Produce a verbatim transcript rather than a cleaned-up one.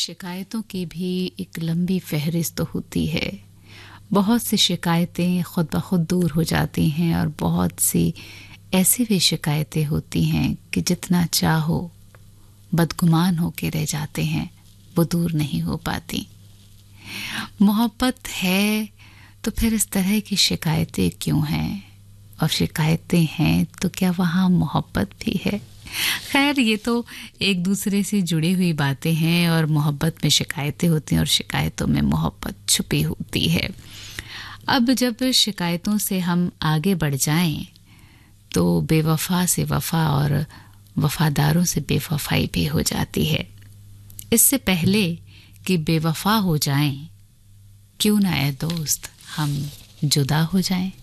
शिकायतों की भी एक लंबी फहरिस्त होती है। बहुत सी शिकायतें खुद ब खुद दूर हो जाती हैं और बहुत सी ऐसी भी शिकायतें होती हैं कि जितना चाहो बदगुमान होके रह जाते हैं, वो दूर नहीं हो पाती। मोहब्बत है तो फिर इस तरह की शिकायतें क्यों हैं? और शिकायतें हैं तो क्या वहाँ मोहब्बत भी है? खैर, ये तो एक दूसरे से जुड़ी हुई बातें हैं और मोहब्बत में शिकायतें होती हैं और शिकायतों में मोहब्बत छुपी होती है। अब जब शिकायतों से हम आगे बढ़ जाएं तो बेवफा से वफा और वफादारों से बेवफाई भी हो जाती है। इससे पहले कि बेवफा हो जाएं, क्यों ना ए दोस्त हम जुदा हो जाएं।